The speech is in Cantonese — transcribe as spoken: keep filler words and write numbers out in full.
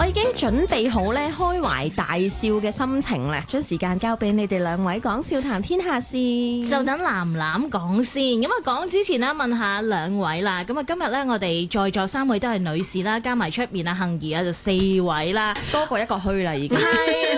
我已經準備好咧開懷大笑嘅心情咧，將時間交俾你哋兩位講笑談天下事。 就等藍藍講先。咁啊講之前咧，問下兩位啦。咁啊今日咧，我哋在座三位都係女士啦，加埋出面啊杏兒啊就四位啦， 多過一個虛啦已經。 係